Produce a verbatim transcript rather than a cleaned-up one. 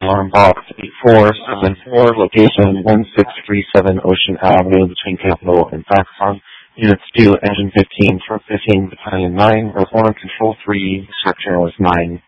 Alarm Box eight four seven four, location one six three seven Ocean Avenue between Capitol and Foxconn. Units two, Engine fifteen, Truck fifteen, Battalion nine, Reform Control three, Structure was nine.